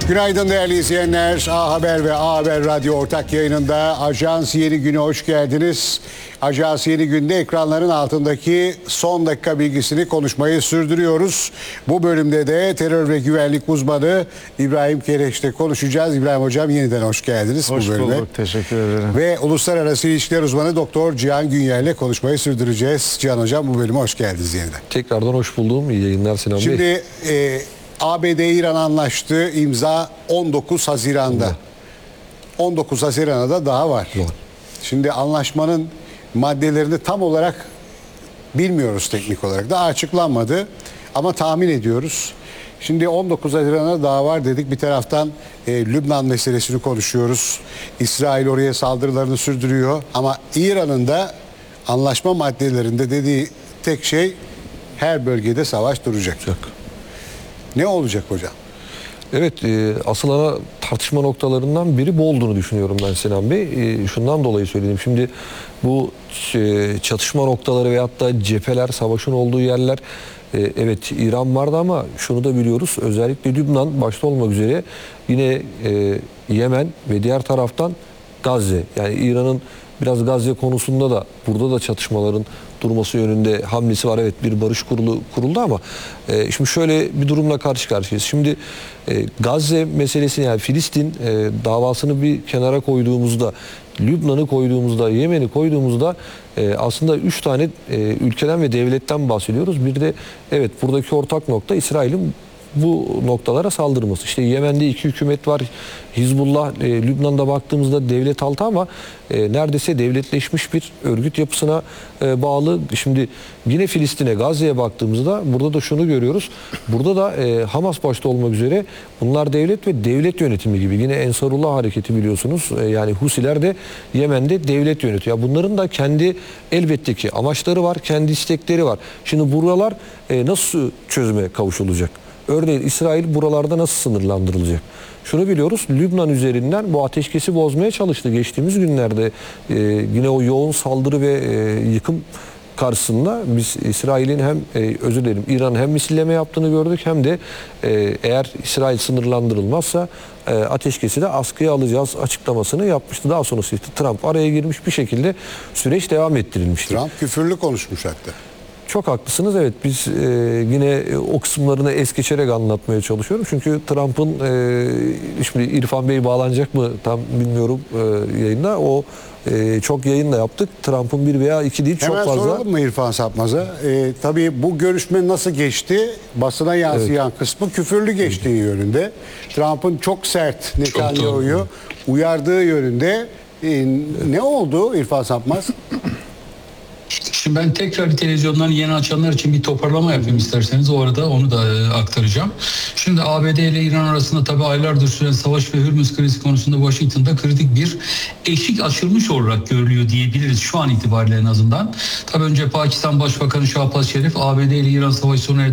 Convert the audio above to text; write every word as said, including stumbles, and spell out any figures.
Günaydın değerli izleyenler. A Haber ve A Haber Radyo ortak yayınında Ajans Yeni Gün'e hoş geldiniz. Ajans Yeni Gün'de ekranların altındaki son dakika bilgisini konuşmayı sürdürüyoruz. Bu bölümde de terör ve güvenlik uzmanı İbrahim Kereç'le konuşacağız. İbrahim Hocam yeniden hoş geldiniz hoş bu bölüme. Hoş bulduk, teşekkür ederim. Ve Uluslararası İlişkiler Uzmanı Doktor Cihan Günyer'le konuşmayı sürdüreceğiz. Cihan Hocam bu bölüme hoş geldiniz yeniden. Tekrardan hoş buldum. İyi yayınlar Sinan Bey. Şimdi e, A B D-İran anlaştığı imza on dokuz Haziran'da. on dokuz Haziran'a da daha var. Var. Şimdi anlaşmanın maddelerini tam olarak bilmiyoruz teknik olarak. Daha açıklanmadı ama tahmin ediyoruz. Şimdi on dokuz Haziran'a daha var dedik. Bir taraftan e, Lübnan meselesini konuşuyoruz. İsrail oraya saldırılarını sürdürüyor. Ama İran'ın da anlaşma maddelerinde dediği tek şey her bölgede savaş duracak. Ne olacak hocam? Evet, e, asıl ana tartışma noktalarından biri bu olduğunu düşünüyorum ben Sinan Bey. E, şundan dolayı söyledim. Şimdi bu e, çatışma noktaları veyahut da cepheler, savaşın olduğu yerler, e, evet İran vardı ama şunu da biliyoruz. Özellikle Lübnan başta olmak üzere yine e, Yemen ve diğer taraftan Gazze. Yani İran'ın biraz Gazze konusunda da burada da çatışmaların durması yönünde hamlesi var. Evet, bir barış kurulu kuruldu ama e, şimdi şöyle bir durumla karşı karşıyayız. Şimdi e, Gazze meselesini, yani Filistin e, davasını bir kenara koyduğumuzda, Lübnan'ı koyduğumuzda, Yemen'i koyduğumuzda e, aslında üç tane e, ülkeden ve devletten bahsediyoruz. Bir de evet buradaki ortak nokta İsrail'in bu noktalara saldırması. İşte Yemen'de iki hükümet var. Hizbullah, e, Lübnan'da baktığımızda devlet altı ama e, neredeyse devletleşmiş bir örgüt yapısına e, bağlı. Şimdi yine Filistin'e, Gazze'ye baktığımızda burada da şunu görüyoruz. Burada da e, Hamas başta olmak üzere bunlar devlet ve devlet yönetimi gibi. Yine Ensarullah hareketi biliyorsunuz. E, yani Husiler de Yemen'de devlet yönetiyor. Ya bunların da kendi elbette ki amaçları var, kendi istekleri var. Şimdi buralar e, nasıl çözüme kavuşulacak? Örneğin İsrail buralarda nasıl sınırlandırılacak? Şunu biliyoruz, Lübnan üzerinden bu ateşkesi bozmaya çalıştı. Geçtiğimiz günlerde e, yine o yoğun saldırı ve e, yıkım karşısında biz İsrail'in hem e, özür dilerim İran'ın hem misilleme yaptığını gördük hem de e, eğer İsrail sınırlandırılmazsa e, ateşkesi de askıya alacağız açıklamasını yapmıştı. Daha sonrası işte Trump araya girmiş, bir şekilde süreç devam ettirilmişti. Trump küfürlü konuşmuş hatta. Çok haklısınız. Evet, biz e, yine o kısımlarını es geçerek anlatmaya çalışıyorum. Çünkü Trump'ın e, şimdi İrfan Bey bağlanacak mı tam bilmiyorum e, yayında. O e, çok yayın da yaptık. Trump'ın bir veya iki değil Hemen çok fazla. Hemen soralım mı İrfan Sapmaz'a? E, tabii bu görüşme nasıl geçti? Basına yansıyan evet. kısmı küfürlü geçtiği yönünde. Trump'ın çok sert Netanyahu'yu uyardığı yönünde. E, ne oldu İrfan Sapmaz? Şimdi ben tekrar televizyondan yeni açanlar için bir toparlama yapayım isterseniz. O arada onu da e, aktaracağım. Şimdi A B D ile İran arasında tabii aylardır süren savaş ve Hürmüz krizi konusunda Washington'da kritik bir eşik açılmış olarak görülüyor diyebiliriz şu an itibariyle en azından. Tabii önce Pakistan Başbakanı Şahbaz Şerif A B D ile İran savaşı sona